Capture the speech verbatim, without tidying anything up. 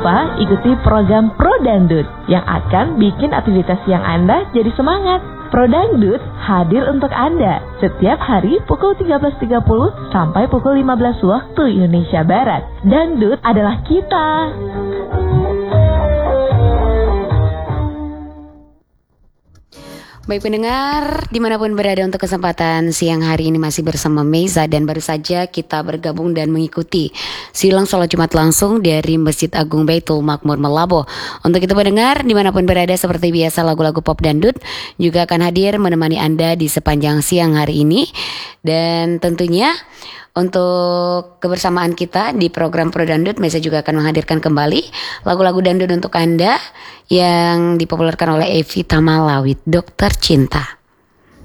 lupa ikuti program Pro Dangdut yang akan bikin aktivitas siang Anda jadi semangat. Pro Dangdut hadir untuk Anda setiap hari pukul tiga belas tiga puluh sampai pukul lima belas waktu Indonesia Barat. Dangdut adalah kita. Baik pendengar, dimanapun berada untuk kesempatan siang hari ini masih bersama Meiza. Dan baru saja kita bergabung dan mengikuti silang sholat Jumat langsung dari Masjid Agung Baitul Makmur Malabo. Untuk itu pendengar, dimanapun berada seperti biasa lagu-lagu pop dangdut juga akan hadir menemani Anda di sepanjang siang hari ini. Dan tentunya untuk kebersamaan kita di program Pro Dangdut, Meiza juga akan menghadirkan kembali lagu-lagu dangdut untuk Anda yang dipopulerkan oleh Evi Tamala with Dokter Cinta.